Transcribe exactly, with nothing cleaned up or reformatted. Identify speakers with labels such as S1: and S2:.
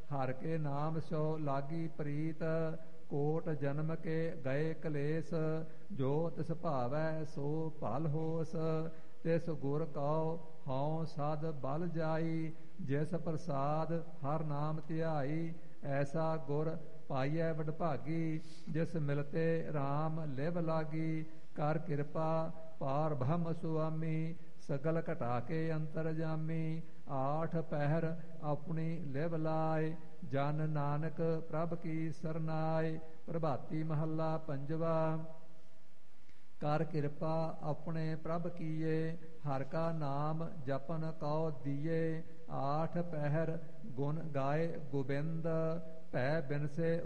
S1: हर के नाम सो लागी प्रीत, कोट जन्म के गए कलेस, जो तिस भावै सो भल होस, तिस गुर कौ हौं सद बल जाई, जिस प्रसाद हर नाम ध्याई, ऐसा गुर पाइयै वडभागी, जिस मिलते राम लिव लागी, कर कृपा पार ब्रह्म सुआमी, सगल घटा के अंतर जामी, आठ पहर अपनी लिव लाए, जन नानक प्रभ की सरनाए। प्रभाती महला पंजवा। कर कृपा अपने प्रभ कीए, हर का नाम जपन कौ दिए, आठ पहर गुण गाए गोबिंद, पै बिन से